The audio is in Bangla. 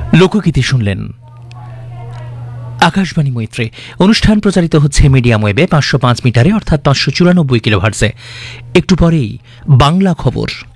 লোকগীতি শুনলেন। আকাশবাণী মৈত্রী অনুষ্ঠান প্রচারিত হচ্ছে মিডিয়াম ওয়েবে 505 মিটারে অর্থাৎ 594 কিলোহার্টজে। একটু পরেই বাংলা খবর।